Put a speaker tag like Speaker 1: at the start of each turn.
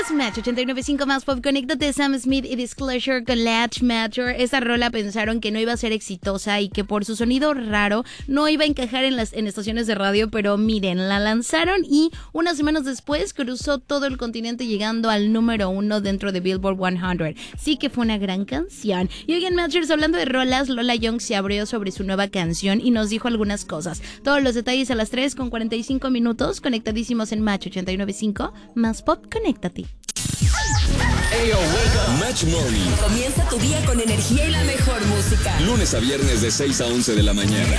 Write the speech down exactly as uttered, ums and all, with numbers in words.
Speaker 1: escuchas Match ochenta y nueve punto cinco más pop. Conéctate, Sam Smith y Disclosure con Latch Matter. Esta rola pensaron que no iba a ser exitosa y que por su sonido raro no iba a encajar en las en estaciones de radio, pero miren, la lanzaron y unas semanas después cruzó todo el continente llegando al número uno dentro de Billboard cien. Sí que fue una gran canción. Y hoy en Matchers, hablando de rolas, Lola Young se abrió sobre su nueva canción y nos dijo algunas cosas. Todos los detalles a las tres con cuarenta y cinco minutos, conectadísimos en Match ochenta y nueve punto cinco más pop. Conéctate.
Speaker 2: Ayo, wake up. Match Morning.
Speaker 3: Comienza tu día con energía y la mejor música.
Speaker 2: Lunes a viernes de seis a once de la mañana.